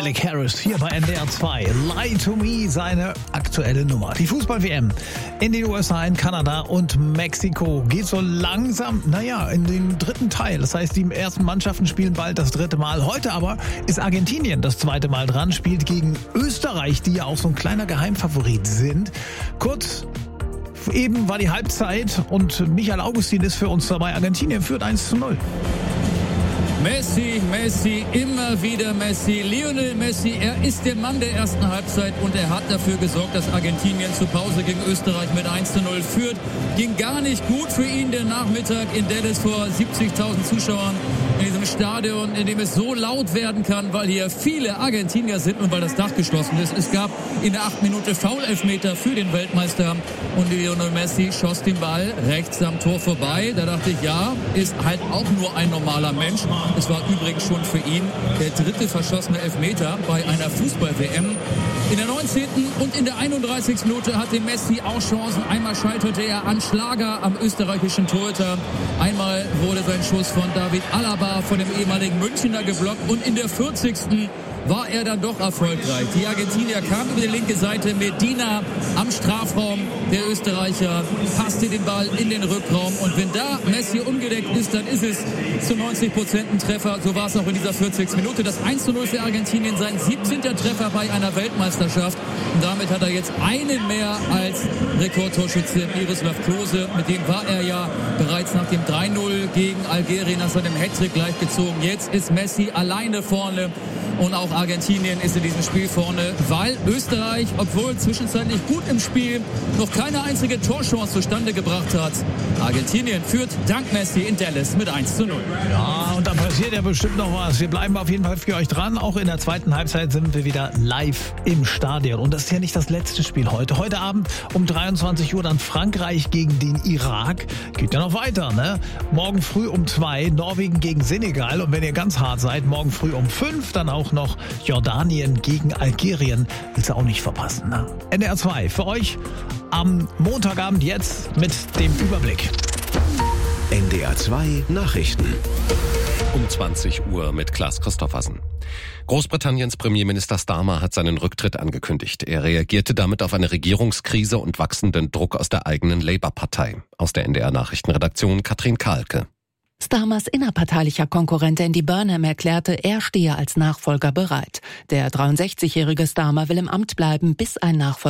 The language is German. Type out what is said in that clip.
Miley Cyrus hier bei NDR 2. Lie to Me, seine aktuelle Nummer. Die Fußball-WM in den USA, in Kanada und Mexiko geht so langsam, in den dritten Teil. Das heißt, die ersten Mannschaften spielen bald das dritte Mal. Heute aber ist Argentinien das zweite Mal dran, spielt gegen Österreich, die ja auch so ein kleiner Geheimfavorit sind. Kurz eben war die Halbzeit und Michael Augustin ist für uns dabei. Argentinien führt 1:0. Messi, immer wieder Messi. Lionel Messi, er ist der Mann der ersten Halbzeit und er hat dafür gesorgt, dass Argentinien zu Pause gegen Österreich mit 1:0 führt. Ging gar nicht gut für ihn der Nachmittag in Dallas vor 70.000 Zuschauern in diesem Stadion, in dem es so laut werden kann, weil hier viele Argentinier sind und weil das Dach geschlossen ist. Es gab in der 8. Minute Foul-Elfmeter für den Weltmeister und Lionel Messi schoss den Ball rechts am Tor vorbei. Da dachte ich, ja, ist halt auch nur ein normaler Mensch. Es war übrigens schon für ihn der dritte verschossene Elfmeter bei einer Fußball-WM. In der 19. und in der 31. Minute hatte Messi auch Chancen. Einmal scheiterte er an Schlager am österreichischen Torhüter. Einmal wurde sein Schuss von David Alaba von dem ehemaligen Münchner geblockt. Und in der 40. war er dann doch erfolgreich. Die Argentinier kamen über die linke Seite. Medina am Strafraum. Der Österreicher passte den Ball in den Rückraum. Und wenn da Messi umgedeckt ist, dann ist es zu 90% ein Treffer. So war es auch in dieser 40. Minute. Das 1:0 für Argentinien, sein 17. Treffer bei einer Weltmeisterschaft. Und damit hat er jetzt einen mehr als Rekordtorschütze Miroslav Klose. Mit dem war er ja bereits nach dem 3:0 gegen Algerien nach seinem Hattrick gleichgezogen. Jetzt ist Messi alleine vorne. Und auch Argentinien ist in diesem Spiel vorne, weil Österreich, obwohl zwischenzeitlich gut im Spiel, noch keine einzige Torchance zustande gebracht hat. Argentinien führt dank Messi in Dallas mit 1:0. Ja, und da passiert ja bestimmt noch was. Wir bleiben auf jeden Fall für euch dran. Auch in der zweiten Halbzeit sind wir wieder live im Stadion. Und das ist ja nicht das letzte Spiel heute. Heute Abend um 23 Uhr dann Frankreich gegen den Irak. Geht ja noch weiter, ne? Morgen früh um 2 Norwegen gegen Senegal. Und wenn ihr ganz hart seid, morgen früh um 5 dann auch noch Jordanien gegen Algerien. Willst du auch nicht verpassen, ne? NDR 2 für euch am Montagabend jetzt mit dem Überblick. NDR 2 Nachrichten. Um 20 Uhr mit Klaas Christoffersen. Großbritanniens Premierminister Starmer hat seinen Rücktritt angekündigt. Er reagierte damit auf eine Regierungskrise und wachsenden Druck aus der eigenen Labour-Partei. Aus der NDR Nachrichtenredaktion Katrin Kahlke. Starmers innerparteilicher Konkurrent Andy Burnham erklärte, er stehe als Nachfolger bereit. Der 63-jährige Starmer will im Amt bleiben, bis ein Nachfolger